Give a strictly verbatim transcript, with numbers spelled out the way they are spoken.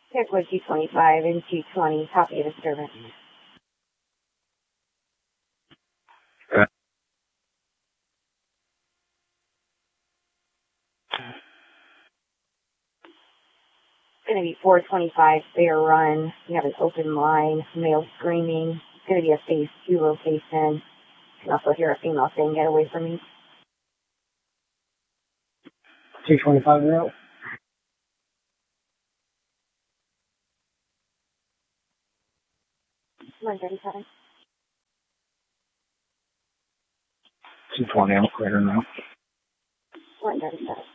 Airport two twenty-five and two twenty, copy of disturbance. Okay. It's going to be four twenty-five Fair Run. You have an open line, male screaming. It's going to be a phase two location. You can also hear a female saying, "Get away from me." two twenty-five zero. one thirty-seven. two twenty, I'm clear now. one thirty-seven.